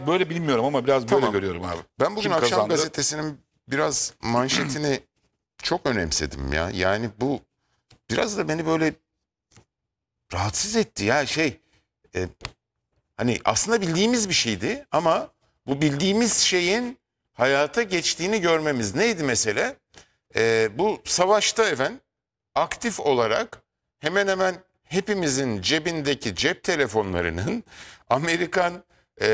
biraz böyle bilmiyorum ama biraz böyle Tamam. görüyorum abi. Ben bugün Kim akşam kazandı? gazetesinin biraz manşetini çok önemsedim ya. Yani bu biraz da beni böyle rahatsız etti ya hani aslında bildiğimiz bir şeydi ama bu bildiğimiz şeyin hayata geçtiğini görmemiz neydi mesele? Bu savaşta aktif olarak hemen hemen hepimizin cebindeki cep telefonlarının Amerikan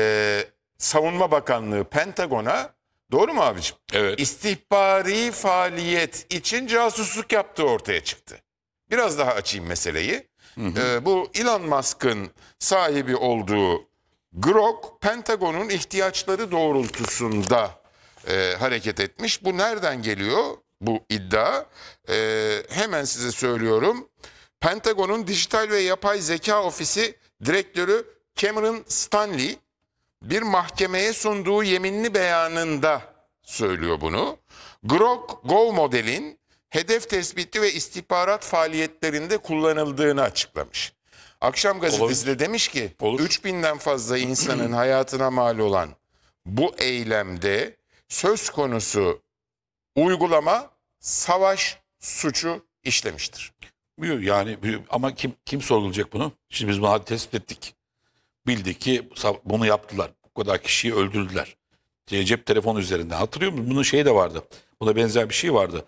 Savunma Bakanlığı Pentagon'a, doğru mu abiciğim? Evet. İstihbari faaliyet için casusluk yaptığı ortaya çıktı. Biraz daha açayım meseleyi. Bu Elon Musk'ın sahibi olduğu Grok, Pentagon'un ihtiyaçları doğrultusunda hareket etmiş. Bu nereden geliyor bu iddia? Hemen size söylüyorum. Pentagon'un Dijital ve Yapay Zeka Ofisi Direktörü Cameron Stanley bir mahkemeye sunduğu yeminli beyanında söylüyor bunu. Grok Go modelin hedef tespiti ve istihbarat faaliyetlerinde kullanıldığını açıklamış. Akşam gazetesi de demiş ki Olur. 3000'den fazla insanın hayatına mal olan bu eylemde söz konusu uygulama savaş suçu işlemiştir. Yani ama kim sorgulayacak bunu? Şimdi biz bunu hadi tespit ettik. Bildik ki bunu yaptılar. Bu kadar kişiyi öldürdüler. Cep telefonu üzerinden. Hatırlıyor musun? Bunun şeyi de vardı. Buna benzer bir şey vardı.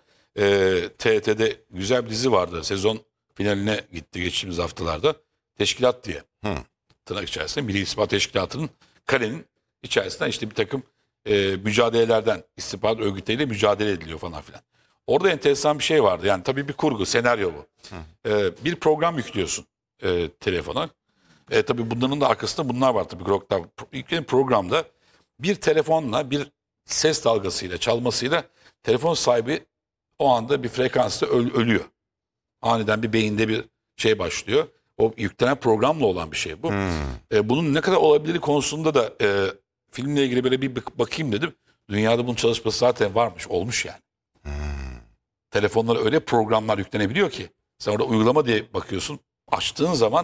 TRT'de güzel bir dizi vardı. Sezon finaline gitti geçtiğimiz haftalarda. Teşkilat diye. Tırnak içerisinde Milli İstihbarat Teşkilatı'nın kalenin içerisinden işte bir takım mücadelelerden, istihbarat örgütleriyle mücadele ediliyor falan filan. Orada enteresan bir şey vardı. Yani tabii bir kurgu, senaryo bu. Bir program yüklüyorsun telefona. Tabii bunların da arkasında bunlar var tabii. Grok'ta yüklenen programda bir telefonla, bir ses dalgasıyla, çalmasıyla telefon sahibi o anda bir frekansta ölüyor. Aniden bir beyinde bir şey başlıyor. O yüklenen programla olan bir şey bu. Bunun ne kadar olabilir konusunda da filmle ilgili böyle bir bakayım dedim. Dünyada bunun çalışması zaten varmış, olmuş yani. Telefonlara öyle programlar yüklenebiliyor ki sen orada uygulama diye bakıyorsun. Açtığın zaman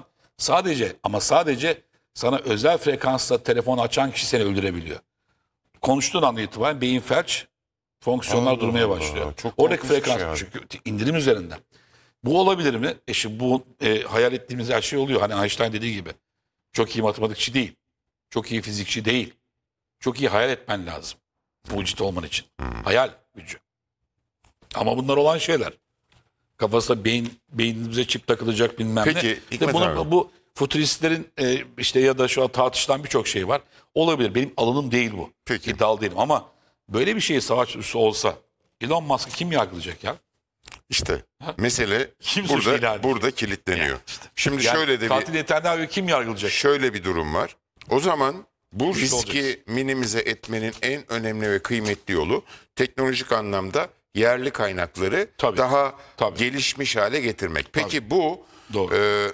sadece sana özel frekansla telefon açan kişi seni öldürebiliyor. Konuştuğun andan itibaren beyin felç fonksiyonlar Allah durmaya Allah, başlıyor. çok Oradaki korkunç bir frekans şey çünkü indirim üzerinden. Bu olabilir mi? Şimdi bu hayal ettiğimiz her şey oluyor. Hani Einstein dediği gibi. Çok iyi matematikçi değil. Çok iyi fizikçi değil. Çok iyi hayal etmen lazım. Mucit olman için. Hayal gücü. Ama bunlar olan şeyler. Kafasında beynimize çip takılacak bilmem Peki, ne. Hikmet İşte abi. bu futuristlerin işte ya da şu an tartışılan birçok şey var. Olabilir. Benim alanım değil bu. Peki. İddialı değilim ama böyle bir şey savaş üssü olsa Elon Musk'ı kim yargılayacak ya? İşte mesele Kim suçlu ilan burada kilitleniyor. Yani işte. Şimdi Yani şöyle de katil Netanyahu'yu kim yargılayacak? şöyle bir durum var. O zaman bu Güçlü riski olacaksın. minimize etmenin en önemli ve kıymetli yolu teknolojik anlamda yerli kaynakları Tabii, daha tabii. gelişmiş hale getirmek. Peki bu Doğru.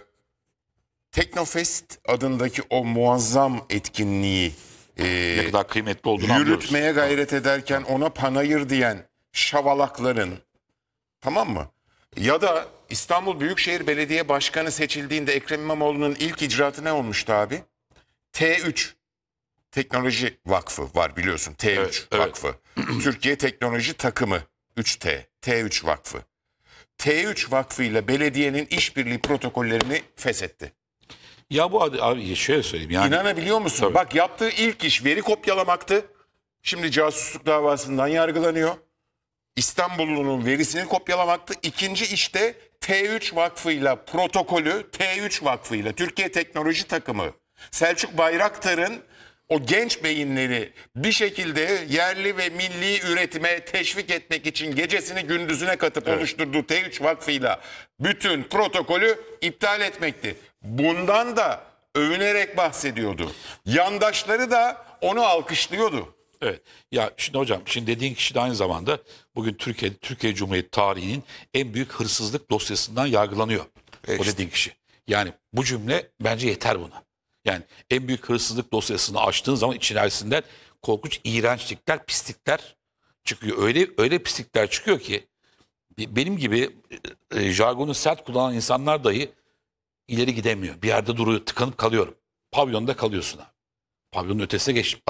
Teknofest adındaki o muazzam etkinliği Ne kadar kıymetli olduğunu anlıyoruz. yürütmeye gayret ederken ona panayır diyen şavalakların, tamam mı? Ya da İstanbul Büyükşehir Belediye Başkanı seçildiğinde Ekrem İmamoğlu'nun ilk icraatı ne olmuştu abi? T3 Teknoloji Vakfı var biliyorsun. T3 Evet, evet. Vakfı. Türkiye Teknoloji Takımı 3T. T3 Vakfı. T3 Vakfı ile belediyenin işbirliği protokollerini feshetti. Ya bu abi şöyle söyleyeyim yani. İnanabiliyor musun? Tabii. Bak yaptığı ilk iş veri kopyalamaktı. Şimdi casusluk davasından yargılanıyor. İstanbullu'nun verisini kopyalamaktı. İkinci işte T3 Vakfı'yla protokolü, T3 Vakfı'yla Türkiye Teknoloji Takımı, Selçuk Bayraktar'ın o genç beyinleri bir şekilde yerli ve milli üretime teşvik etmek için gecesini gündüzüne katıp oluşturduğu T3 Vakfı'yla bütün protokolü iptal etmekti. Bundan da övünerek bahsediyordu. Yandaşları da onu alkışlıyordu. Evet. Ya şimdi hocam dediğin kişi de aynı zamanda bugün Türkiye Cumhuriyeti tarihinin en büyük hırsızlık dosyasından yargılanıyor. O dediğin kişi. Yani bu cümle bence yeter buna. Yani en büyük hırsızlık dosyasını açtığın zaman içerisinden korkunç iğrençlikler, pislikler çıkıyor. Öyle pislikler çıkıyor ki benim gibi jargonu sert kullanan insanlar dahi ileri gidemiyor. Bir yerde duruyor, tıkanıp kalıyorum. Pavyonda kalıyorsun abi. Pavyonun ötesine geç.